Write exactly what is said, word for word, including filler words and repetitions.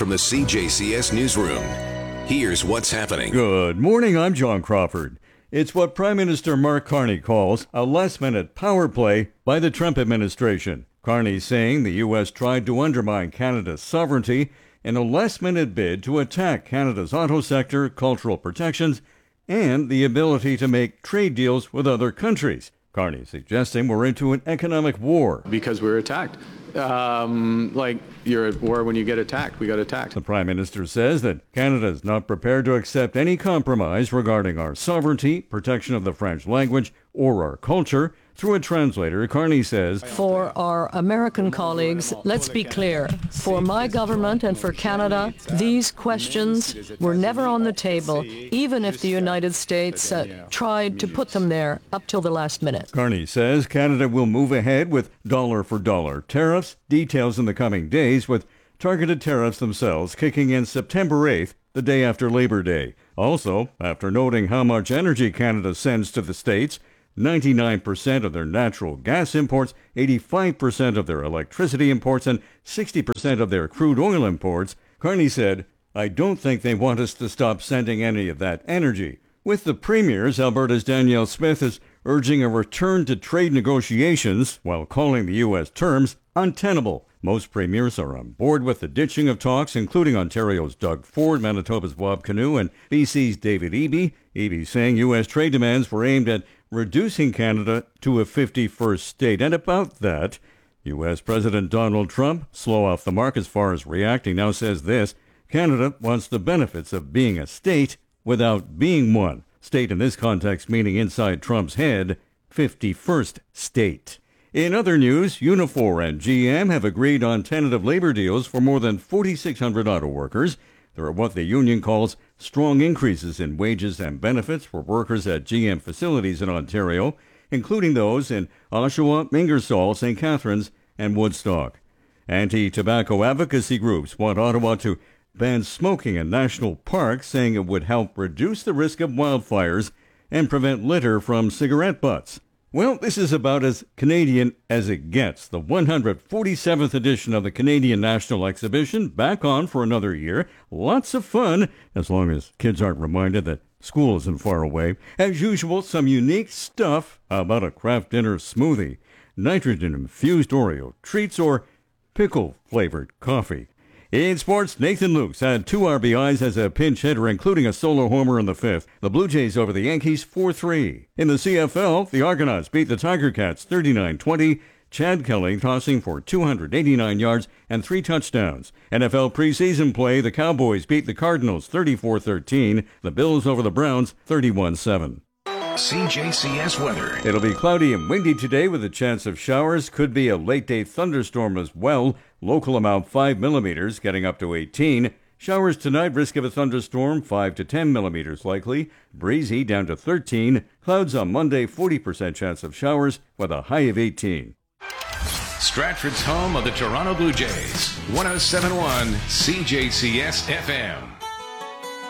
from the C J C S Newsroom. Here's what's happening. Good morning, I'm John Crawford. It's what Prime Minister Mark Carney calls a last-minute power play by the Trump administration. Carney saying the U S tried to undermine Canada's sovereignty in a last-minute bid to attack Canada's auto sector, cultural protections, and the ability to make trade deals with other countries. Carney suggesting we're into an economic war. Because we're attacked. Um, like, you're at war when you get attacked. We got attacked. The Prime Minister says that Canada is not prepared to accept any compromise regarding our sovereignty, protection of the French language, or our culture. Through a translator, Carney says, For our American colleagues, let's be clear. For my government and for Canada, these questions were never on the table, even if the United States uh, tried to put them there up till the last minute. Carney says Canada will move ahead with dollar-for-dollar tariffs, details in the coming days, with targeted tariffs themselves kicking in September eighth, the day after Labor Day. Also, after noting how much energy Canada sends to the States, ninety-nine percent of their natural gas imports, eighty-five percent of their electricity imports, and sixty percent of their crude oil imports, Carney said, I don't think they want us to stop sending any of that energy. With the premiers, Alberta's Danielle Smith is urging a return to trade negotiations while calling the U S terms untenable. Most premiers are on board with the ditching of talks, including Ontario's Doug Ford, Manitoba's Bob Canoe, and B C's David Eby. Eby saying U S trade demands were aimed at reducing Canada to a fifty-first state. And about that, U S President Donald Trump, slow off the mark as far as reacting, now says this: Canada wants the benefits of being a state without being one. State in this context meaning inside Trump's head, fifty-first state. In other news, Unifor and G M have agreed on tentative labor deals for more than forty-six hundred auto workers. There are what the union calls strong increases in wages and benefits for workers at G M facilities in Ontario, including those in Oshawa, Ingersoll, Saint Catharines, and Woodstock. Anti-tobacco advocacy groups want Ottawa to ban smoking in national parks, saying it would help reduce the risk of wildfires and prevent litter from cigarette butts. Well, this is about as Canadian as it gets. The one hundred forty-seventh edition of the Canadian National Exhibition back on for another year. Lots of fun, as long as kids aren't reminded that school isn't far away. As usual, some unique stuff. How about a craft dinner smoothie, nitrogen-infused Oreo treats, or pickle-flavored coffee? In sports, Nathan Lukes had two R B Is as a pinch hitter, including a solo homer in the fifth. The Blue Jays over the Yankees four three. In the C F L, the Argonauts beat the Tiger Cats thirty-nine twenty. Chad Kelly tossing for two hundred eighty-nine yards and three touchdowns. N F L preseason play, the Cowboys beat the Cardinals thirty-four thirteen. The Bills over the Browns thirty-one seven. C J C S weather. It'll be cloudy and windy today with a chance of showers. Could be a late-day thunderstorm as well. Local amount five millimeters, getting up to eighteen. Showers tonight, risk of a thunderstorm five to ten millimeters likely. Breezy down to thirteen. Clouds on Monday, forty percent chance of showers with a high of eighteen. Stratford's home of the Toronto Blue Jays. one oh seven point one C J C S F M.